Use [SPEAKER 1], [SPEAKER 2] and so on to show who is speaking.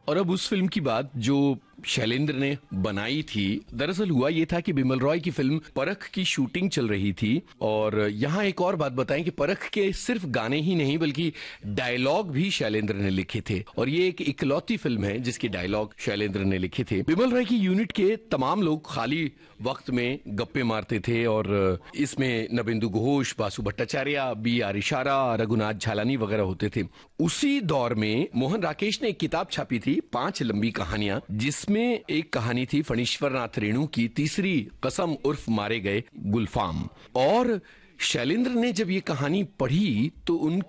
[SPEAKER 1] और अब उस फिल्म की बात जो शैलेंद्र ने बनाई थी, दरअसल हुआ ये था कि बिमल रॉय की फिल्म परख की शूटिंग चल रही थी। और यहाँ एक और बात बताएं कि परख के सिर्फ गाने ही नहीं बल्कि डायलॉग भी शैलेंद्र ने लिखे थे, और ये एक इकलौती फिल्म है जिसकी डायलॉग शैलेंद्र ने लिखे थे। बिमल रॉय की यूनिट के तमाम लोग खाली वक्त में गप्पे मारते थे, और इसमें नबिंदु घोष, बासु भट्टाचार्य, बी आर इशारा, रघुनाथ झालानी वगैरह होते थे। उसी दौर में मोहन राकेश ने एक किताब छापी थी, 5 लंबी कहानियां, जिसमें एक कहानी थी फणीश्वरनाथ रेणु की तीसरी कसम उर्फ मारे गए गुलफाम। और शैलेंद्र ने जब ये कहानी पढ़ी तो उन